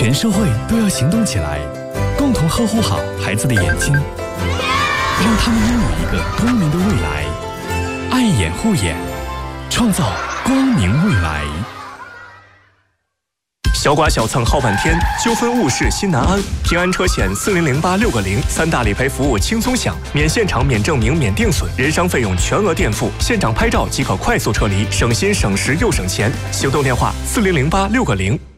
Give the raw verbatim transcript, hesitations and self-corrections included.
全社会都要行动起来，共同呵护好孩子的眼睛，让他们拥有一个光明的未来。爱眼护眼，创造光明未来。 小剐小蹭耗半天，纠纷误事心难安。平安车险四零零八六个零，三大理赔服务轻松享，免现场、免证明、免定损，人伤费用全额垫付，现场拍照即可快速撤离，省心省时又省钱。行动电话：四零零八六个零。